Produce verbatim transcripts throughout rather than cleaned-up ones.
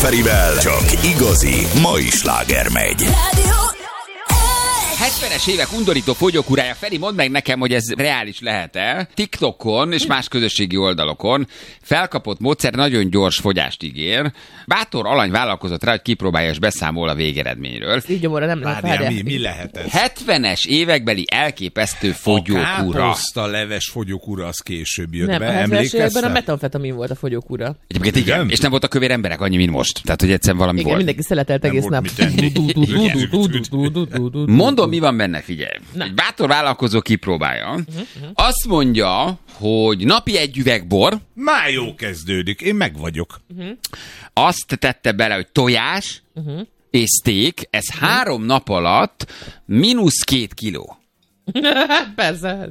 Ferivel csak igazi mai sláger megy. hetvenes évek undorító fogyókúrája. Feri, mondd meg nekem, hogy ez reális lehet-e? TikTokon és más közösségi oldalokon felkapott módszer nagyon gyors fogyást ígér. Bátor alany vállalkozott rá, hogy kipróbálja és beszámol a végeredményről. Így gyomorra nem lehet. Várjál, mi, mi lehet ez? hetvenes évekbeli elképesztő fogyókúra. A káposzta leves fogyókúra az később jött Nem, be, a hetvenes években a emlékeztek? metamfetamin volt a fogyókúra. Egyébként igen, Igen? és nem voltak kövér emberek annyi, mint most. Tehát, hogy egyszerűen valami Igen, volt. mindenki szeletelt Nem egész volt nap. mit tenni. Mondom, mi van benne, figyelj. Egy bátor vállalkozó kipróbálja. Azt mondja, hogy napi egy üveg bor, Már jó kezdődik, én meg vagyok. azt tette bele, hogy tojás és steak, ez három nap alatt mínusz két kiló. Persze.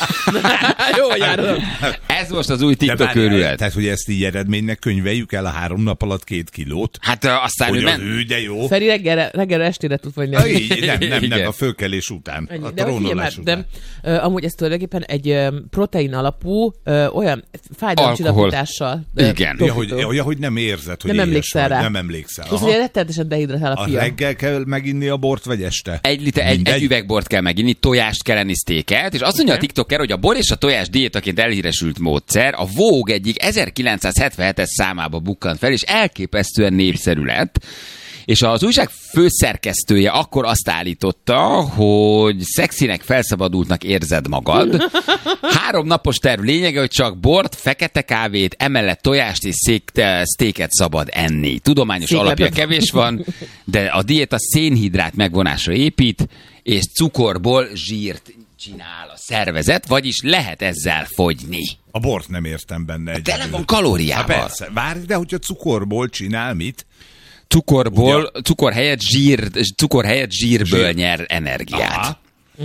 Jó járod. Ez most az új De TikTok várjál, őrület. tehát, hogy ezt így eredménynek könyveljük el a három nap alatt két kilót. Hát ö, aztán ő Hogy a ment. hű, de jó. Feri reggelre, reggelre estére tud fogyni. Ah, így, nem, nem, nem, Igen. a fölkelés után. Ennyi. A De, hogy figyelj már, trónolás de után. ö, amúgy ez tulajdonképpen egy ö, protein alapú, ö, olyan fájdalomcsillapítással. ö, Igen. Ja, hogy, tompító. ja, hogy nem érzed, hogy Nem éhes emlékszel vagy. rá. Nem emlékszel. És Aha. ugye rettenetesen dehidratál a A fia. reggel kell meginni a bort, vagy este? Egy, liter, egy, egy üvegbort kell meginni, tojást kell enni, sztéket, és azt mondja a TikToker, hogy a bor és a tojás diétaként elhíresült módszer a Vogue egyik ezerkilencszázhetvenhetes számába bukkant fel, és elképesztően népszerű lett. És az újság főszerkesztője akkor azt állította, hogy szexinek, felszabadultnak érzed magad. Három napos terv lényege, hogy csak bort, fekete kávét, emellett tojást és sztéket szabad enni. Tudományos Szék alapja lepet. kevés van, de a diéta szénhidrát megvonásra épít, és cukorból zsírt csinál a szervezet, vagyis lehet ezzel fogyni. A bort nem értem benne Tele egyébként. van kalóriával. Hát persze. Várj, de hogyha cukorból csinál, mit? Cukorból, cukor helyett, zsír, cukor helyett zsírből Zsír. nyer energiát. Aha.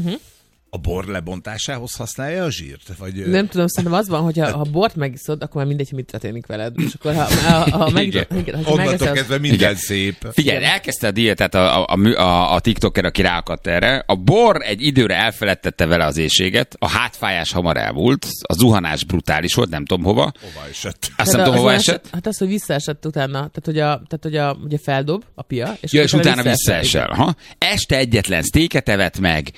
A bor lebontásához használja a zsírt? Vagy, Nem tudom, szerintem az van, hogy ha, ha bort megiszod, akkor már mindegy, hogy mit történik veled. És akkor ha, ha, ha megiszod, Igen. igen, ha Onnantól megeszel, kezdve minden Igen. szép. Figyelj, elkezdte a diétát a, a, a, a TikToker, aki ráakadt erre. A bor egy időre elfeledtette vele az éhséget, a hátfájás hamar elmúlt, a zuhanás brutális volt, nem tudom hova. Hova esett? Azt nem tudom, hova esett. Hát az, hogy visszaesett utána, tehát hogy, a, tehát, hogy a, ugye feldob a pia, és, Ja, és utána visszaesel. visszaesel. Ha? Este egyetlen sztéket evett meg,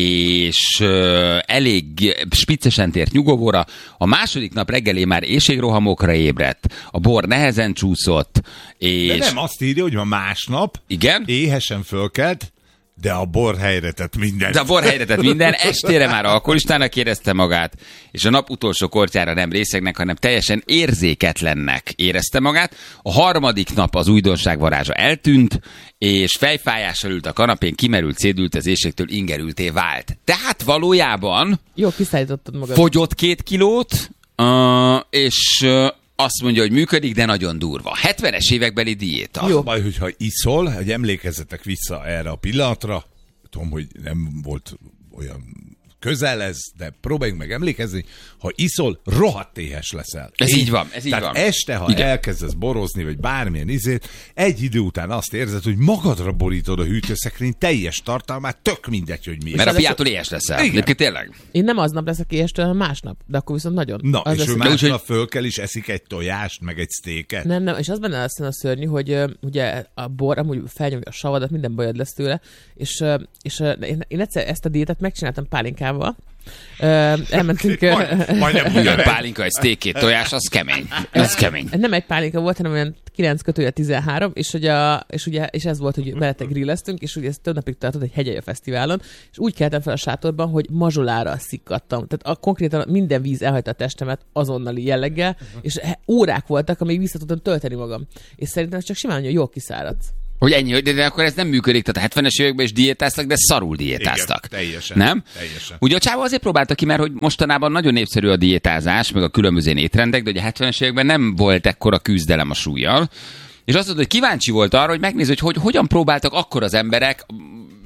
és ö, elég spiccesen tért nyugovóra. A második nap reggelé már éhségrohamokra ébredt, a bor nehezen csúszott, és... De nem azt írja, hogy ma másnap Igen? éhesen fölkelt, de a bor helyre tett mindent. De a bor helyre tett minden, estére már alkoholistának érezte magát, és a nap utolsó kortyára nem részegnek, hanem teljesen érzéketlennek érezte magát. A harmadik nap az újdonság varázsa eltűnt, és fejfájással ült a kanapén, kimerült, szédült az éhségtől, ingerülté vált. Tehát valójában Jó, kiszállítottad magad. fogyott két kilót, uh, és uh, azt mondja, hogy működik, de nagyon durva. hetvenes évekbeli diéta. Az a baj, hogyha iszol, hogy emlékezzetek vissza erre a pillanatra, tudom, hogy nem volt olyan közel ez, de próbáljunk meg emlékezni, ha iszol, rohadt éhes leszel. Ez így van, ez így Tehát van. este, ha Igen. elkezdesz borozni, vagy bármilyen izét, egy idő után azt érzed, hogy magadra borítod a hűtőszekrény teljes tartalmát, tök mindegy, hogy mi. Mert a piától éhes leszel. Igen. Egyébként tényleg. Én nem aznap leszek éhestől, hanem másnap. De akkor viszont nagyon. Na, Az és lesz- ő De úgyhogy- másnap fölkel is eszik egy tojást, meg egy sztéket. Nem, nem, és az benne lesz a szörnyű, hogy uh, ugye a bor amúgy felnyomja a savadat, minden bajod lesz tőle, és, uh, és uh, én, én egyszer ezt a diétát megcsináltam pálinkával. Uh, elmentünk... Uh, Majd, majdnem Igen, ugyanez. pálinka, egy steak, két tojás, az kemény. Az kemény. nem egy pálinka volt, hanem olyan kilenc kötője tizenhárom, és, hogy a, és, ugye, és ez volt, hogy veletek grilleztünk, és ugye ez több napig tartott egy hegyalja fesztiválon, és úgy keltem fel a sátorban, hogy mazsolára szikkadtam. Tehát a, konkrétan minden víz elhagyta a testemet azonnali jelleggel, és he- órák voltak, amíg vissza tudtam tölteni magam. És szerintem ez csak simán jól kiszáradsz. Hogy ennyi, de, de akkor ez nem működik. Tehát a hetvenes években is diétáztak, de szarul diétáztak. Igen, teljesen, Nem? teljesen. Ugye a csávó azért próbálta ki, mert hogy mostanában nagyon népszerű a diétázás, meg a különböző étrendek, de ugye a hetvenes években nem volt ekkora küzdelem a súllyal. És azt mondta, hogy kíváncsi volt arra, hogy megnézd, hogy, hogy hogyan próbáltak akkor az emberek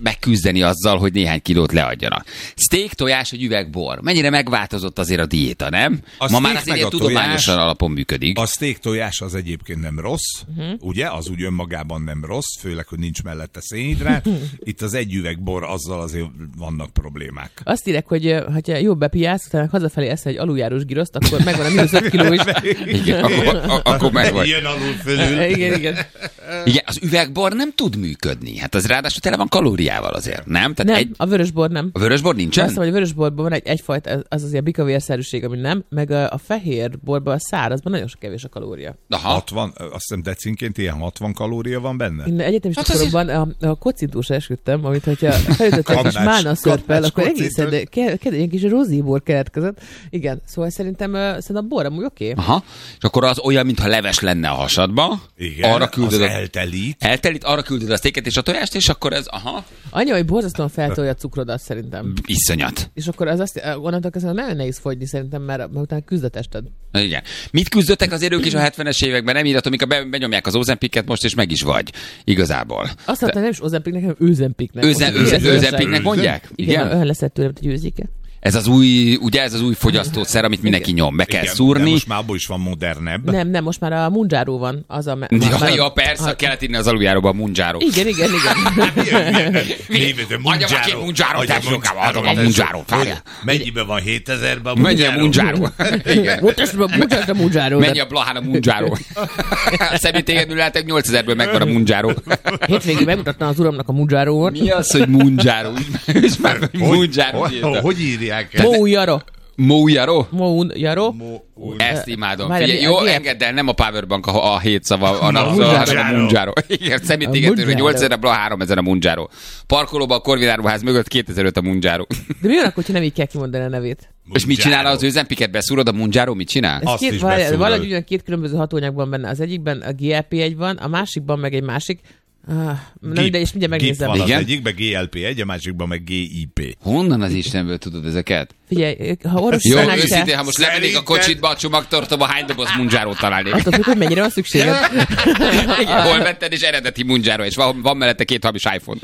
megküzdeni azzal, hogy néhány kilót leadjanak. Steak, tojás, egy üveg bor. Mennyire megváltozott azért a diéta, nem? A Ma már steak azért meg ilyen a tudományosan tojás- alapon működik. A steak tojás az egyébként nem rossz, uh-huh. ugye? Az úgy önmagában nem rossz, főleg, hogy nincs mellette szénhidrát. Itt az egy üveg bor, azzal azért vannak problémák. Azt írek, hogy ö, ha jó bepiálsz, utána hazafelé eszel egy aluljárós giroszt, akkor megvan a mínusz öt kiló is. Igen, akkor, a- akkor meg vagy. Jön alul fölül. igen, igen. Igen, az üvegbor nem tud működni. Hát az ráadásul tele van kalóriával azért, nem? Tehát Nem, egy, a vörösbor nem. a vörösbor nincsen? Azt mondom, hogy a vörösborban van egy, egyfajta, az az ilyen bikavérszerűség, ami nem, meg a, a fehér borban, a szárazban nagyon sok kevés a kalória. Aha. hatvan, azt hiszem decinként ilyen hatvan kalória van benne? Én egyetemista Hát azért- koromban a, a kocintúsra esküdtem, amit hogyha felütöttek és Kamnács- málna szörppel, kamnács akkor kocintós. egészen de ke- ke- ilyen kis rozíbor keletkezett. Igen, szóval szerintem, uh, szerintem a bor amúgy oké. Okay. Aha. És akkor az olyan, mintha leves lenne a hasadba. Igen, arra küldöd az a... eltelít. Eltelít, arra küldöd a sztéket és a tojást, és akkor ez, aha, Annyi, hogy borzasztóan feltolja a cukrodat szerintem. iszonyat. És akkor az azt, onnantól kezdve nagyon nehéz fogyni szerintem, mert, mert utána küzd a tested. Igen. Mit küzdöttek azért ők is a hetvenes években? Nem írhatom, amikor be, benyomják az Ozempiket most, és meg is vagy. Igazából. Azt mondta, nem is Ozempiknek, hanem Őzempiknek. Őze, Most őze, ilyen Őzempiknek igazság. mondják? Igen, Igen. olyan leszett tőlem, hogy őzike. Ez az új, ugye ez az új fogyasztószer, amit mindenki nyom. Be kell Igen, de szúrni. most már abból is van modernebb. Nem, nem, most már a Munjaro van. Az a... Ja, már- ja, persze, kellett írni az aluljáróba a Munjaro. Igen, igen, igen. Névítő Adjam már két Munjaro, tesókám, adom a Munjaro. Várjál. Mennyiben van hétezerben a Menj a Munjaro. Igen. Mutasd a Munjaro. Menj a Blahán a Munjaro. Személytégedül lehetek nyolcezerből megvan a Munjaro. Hétvégén megmutattam az uramnak a Munjaro-ot. Mi az, hogy Munjaro? És már hogy Munjaro. Hogy, hogy, hogy írják ezt? Mójaro. Mójaro? Mójaro. Ezt imádom. Várjál, Figyelj, mi- jó, mi- engedd el, nem a Powerbank a, a hét szava, a nap, Munjaro. hanem a Munjaro. Igen, személytégetőről Munjaro. nyolcezer, a háromezer a Munjaro. Parkolóban a Korvináruház mögött kétezer-öt a Munjaro. De mi van akkor, hogyha nem így kell kimondani a nevét? És mit csinál az Özempiket? Beszúrod a Munjaro, mit csinál? Ez Azt két, is várjál, beszúrod. valahogy ugyan két különböző hatóanyag van benne. Az egyikben a gé el pé egy van, a másikban meg egy másik. Ah, nem, de és mindjárt megnézem. Van az Igen? egyikben gé el pé egy, a másikban meg gé i pé. Honnan az Istenből tudod ezeket? Figyelj, ha Jó, orvostanál őszintén, kell, ha most lemennék a Szerinted- kocsitba, a csomagtartóba, hány doboz Munjaro találnék? attól függ, hogy mennyire van szükséged. Igen, hol vetted, és eredeti Munjaro, és van, van mellette két hamis iPhone.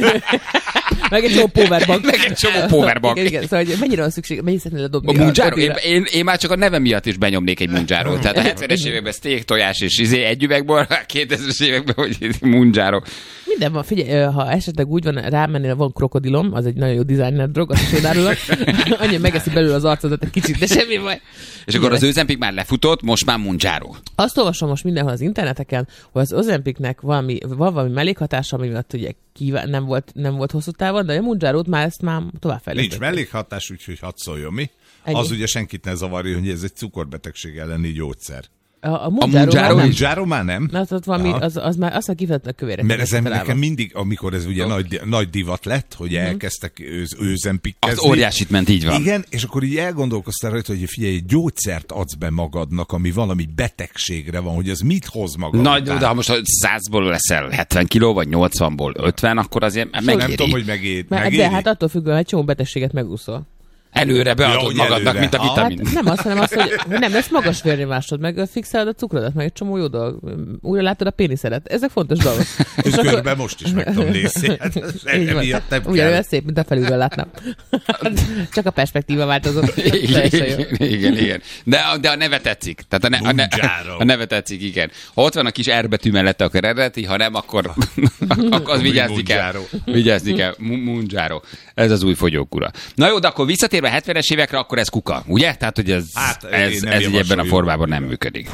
Meg egy csomó powerbank. Meg egy csomó powerbank. Igen, igen, szóval hogy mennyire van szükség, mennyit szeretnél A ledobni? Munjaro? Én, dobni rá? én, én, már csak a nevem miatt is benyomnék egy Munjaro. Tehát a hetvenes években steak, tojás és izé egy üvegbor, a kétezres években, hogy Munjaro. Minden van, figyelj, ha esetleg úgy van, rámennél, van krokodilom, az egy nagyon jó designer drog, azt is én árulok. Annyi megeszi belőle az arcodat egy kicsit, de semmi baj. És akkor az Özempik már lefutott, most már Munjaro. Azt olvasom most mindenhol az interneteken, hogy az Ozempiknek valami, van valami mellékhatása, ami miatt ugye kíván, nem, volt, nem volt hosszú távon, de a Munjarót már ezt már továbbfejlesztették. Nincs mellékhatás, úgyhogy hadd szóljon mi. Ennyi. Az ugye senkit ne zavarja, hogy ez egy cukorbetegség elleni gyógyszer. A, a Munjaro Munjaro A nem. is? Munjaro már nem? Na, ott valami, Aha. az, az, már, azt már kifejezetten a kövérek. Mert ezen találva. nekem mindig, amikor ez ugye nagy, nagy divat lett, hogy elkezdtek őz, őzempikkezni. Az óriásit ment, így van. Igen, és akkor így elgondolkoztál rajta, hogy figyelj, egy gyógyszert adsz be magadnak, ami valami betegségre van, hogy az mit hoz magad Nagy, után. de ha most százból leszel hetven kiló, vagy nyolcvanból ötven, akkor azért Nem megéri. tudom, hogy megér, Mert, megéri. de hát attól függően egy csomó betegséget megúszol. Előre beadod Ja, hogy magadnak, előre. mint a Ah, vitamin. Hát nem azt, hanem azt, hogy hogy nem lesz magas vérnyomásod, meg fixálod a cukrodat, meg egy csomó jó dolog. Újra látod a péniszedet. Ezek fontos dolgok. És körben most is meg tudom nézni. Hát, Így van. emiatt nem Ugyan kell. olyan szép, mint a felülről látnám. Csak a perspektíva változott. Teljesen jó. Igen, igen, igen. De, a- de a neve tetszik. Tehát a, ne, a, ne, Munjaro. a neve tetszik, igen. Ha ott van a kis R betű mellette, akkor eredeti, ha nem, akkor, akkor az vigyázni kell. Munjaro. Vigyázni kell. Mu- Munjaro. Ez az új fogyókura. Na jó, de akkor visszatérve a hetvenes évekre, akkor ez kuka, ugye? Tehát, hogy ez, Hát, én ez, nem ez így ebben a javasoljuk. formában nem működik.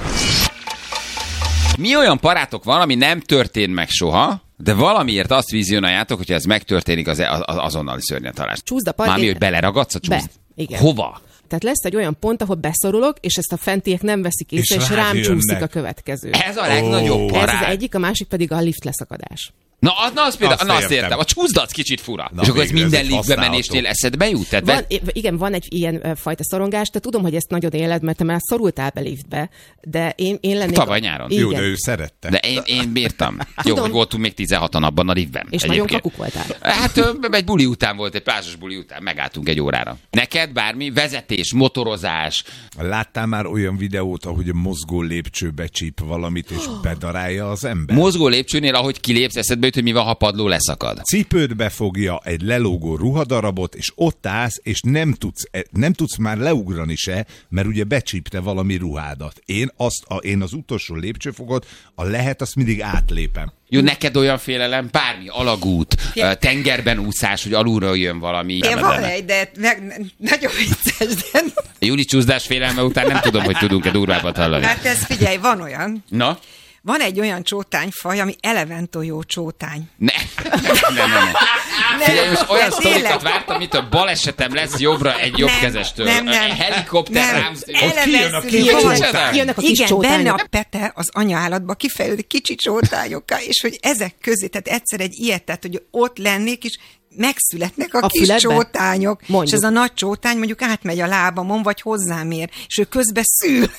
Mi olyan parátok van, ami nem történt meg soha, de valamiért azt vizionáljátok, hogyha ez megtörténik, az, az azonnali szörnyetalás. Csúszda part- Mármi, hogy beleragadsz a Be, csúszd? igen. Hova? Tehát lesz egy olyan pont, ahol beszorulok, és ezt a fentiek nem veszik észre, És és, rád rám jönnek. csúszik a következő. Ez a legnagyobb Ó. Ez parád. az egyik, a másik pedig a lift leszakadás. Na, az, na, az például, Azt na, azt értem. értem. A csúszdac kicsit fura. Na, és akkor ez végre, ez minden egy liftbe használható. menésnél eszedbe jut? Tehát Van, ve- igen, van egy ilyen ö, fajta szorongás, de tudom, hogy ezt nagyon éled, mert te már szorultál be liftbe, de én, én lennék... Tavaly nyáron. Igen. Jó, de ő szerette. de én, én bírtam. Jó, Tudom. hogy voltunk még tizenhatan abban a liftben. És nagyon egyébként. kakuk voltál. Hát ö, egy buli után volt, egy plázsos buli után, megálltunk egy órára. Neked bármi? Vezetés, motorozás. Láttál már olyan videót, ahogy a mozgó lépcső becsíp valamit, és bedarálja az ember? Mozgó lépcsőnél, ahogy kilépsz, eszedbe cipőt, hogy mi van, ha padló leszakad. Cipődbe fogja egy lelógó ruhadarabot, és ott állsz, és nem tudsz, nem tudsz már leugrani se, mert ugye becsípte valami ruhádat. Én, azt, a, én az utolsó lépcsőfokot, a lehet, azt mindig átlépem. Jó, neked olyan félelem, bármi, alagút, ja. tengerben úszás, hogy alulról jön valami. Én van egy, de meg, nagyon vicces, de... Júli csúszdás félelme után nem tudom, hogy tudunk-e durvábbat hallani. Hát ez figyelj, van olyan. Na? Van egy olyan csótányfaj, ami eleventojó csótány. Ne, ne, ne, ne. Figyelj, most olyan sztorikat vártam, mint a balesetem lesz jobbra egy jobbkezestől. Nem, nem, helikopter nem. rám. Ott kijön a kis csótány. Jönnek a kis Igen, csótányok. benne a pete az anyaállatba kifejlődik kicsi csótányokká, és hogy ezek közé, tehát egyszer egy ilyet, tehát hogy ott lennék, és megszületnek a, A kis füledbe? csótányok, Mondjuk. és ez a nagy csótány mondjuk átmegy a lábamon, vagy hozzám ér, és ő közben szül.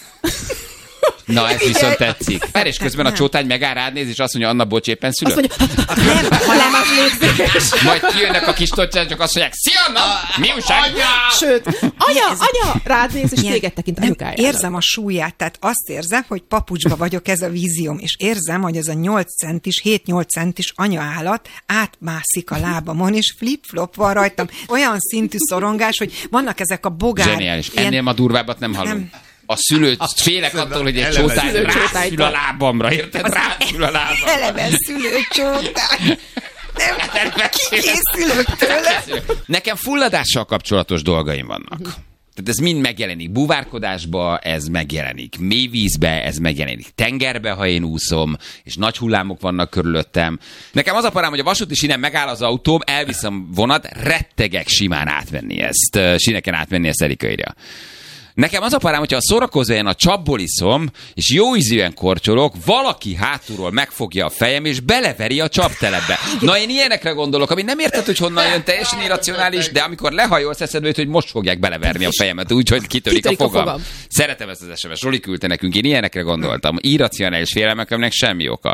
Na, ez viszont tetszik. Mert és közben a csótány megáll rád néz, és azt mondja, Anna, bocs, éppen szülött. Azt mondja, nem, ha nem az légzés. Majd kijönnek a kis tocsán, csak azt mondják, szia, Anna, mi újság? Sőt, anya, anya, rád néz, és téged tekint anyukájára. Érzem a súlyát, tehát azt érzem, hogy papucsba vagyok, ez a vízióm, és érzem, hogy ez a nyolc centis, hét-nyolc centis anyaállat átmászik a lábamon, és flip-flop van rajtam. Olyan szintű szorongás, hogy vannak ezek a bogár... Zseniális. Ennél ma durvábbat nem hallunk. Nem. A szülő, félek attól, hogy egy csótány rászül a lábamra, érted? Rászül a lábamra. Eleve szülőcsótány. Nem, kikészülök tőle. Nekem fulladással kapcsolatos dolgaim vannak. Tehát ez mind megjelenik búvárkodásba, ez megjelenik mélyvízbe, ez megjelenik tengerbe, ha én úszom, és nagy hullámok vannak körülöttem. Nekem az a parám, hogy a vasúti sínen megáll az autóm, elviszem vonat, rettegek simán átvenni ezt, síneken átvenni ezt Erika írja. Nekem az a parám, hogyha a szórakozóan a csapból iszom, és jó ízűen korcsolok, valaki hátulról megfogja a fejem, és beleveri a csaptelepbe. Na, én ilyenekre gondolok, ami nem érted, hogy honnan jön, teljesen irracionális, de amikor lehajolsz, eszedbe jut, hogy most fogják beleverni a fejemet, úgyhogy kitörik, kitörik a fogam. A fogam. Szeretem ezt az es em es. Roli küldte nekünk, én ilyenekre gondoltam. Irracionális félelmek, aminek semmi oka.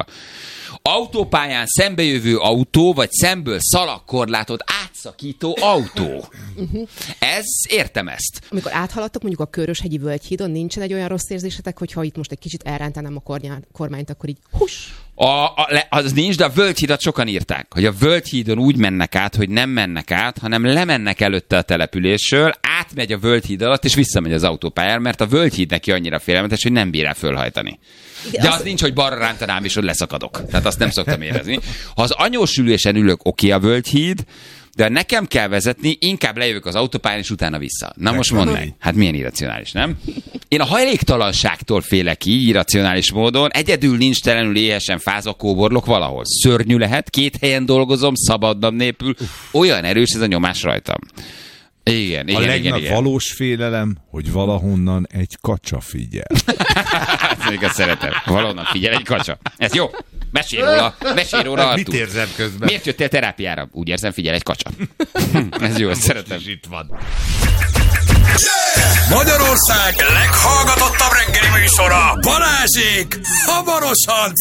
Autópályán szembejövő autó, vagy szemből szalagkorlátot átszakító autó. Uh-huh. Ez, értem ezt. Amikor áthaladtok mondjuk a Köröshegyi Völgyhídon, nincsen egy olyan rossz érzésetek, hogyha itt most egy kicsit elrántanám a kornyá- kormányt, akkor így hus! A, a, az nincs, de a Völgyhídat sokan írták, hogy a Völgyhídon úgy mennek át, hogy nem mennek át, hanem lemennek előtte a településről, átmegy a Völgyhíd alatt, és visszamegy az autópályára, mert a Völgyhíd neki annyira félelmetes, hogy nem bír el fölhajtani. Igen, de az, az nincs, hogy balra rántanám, és hogy leszakadok. Tehát azt nem szoktam érezni. Ha az anyósülősen ülök, oké a Völgyhíd, de nekem kell vezetni, inkább lejövök az autópályán, és utána vissza. Na most mondd meg. Hát milyen irracionális, nem? Én a hajléktalanságtól félek így, irracionális módon. Egyedül nincs telenül éhesen fázva kóborlok valahol. Szörnyű lehet, két helyen dolgozom, szabadnap nélkül. Olyan erős ez a nyomás rajtam. Igen, igen, a igen, legnagyobb igen. valós félelem, hogy valahonnan egy kacsa figyel. Hát még azt szeretem. Valahonnan figyel egy kacsa. Ez jó. Mesélj róla, mesélj róla, Artúr. Mit érzem közben? Miért jöttél terápiára? Úgy érzem, figyel egy kacsa. Ez jó, ezt szeretem. Itt van. Magyarország leghallgatottabb reggeli műsora, Balázsék, hamarosan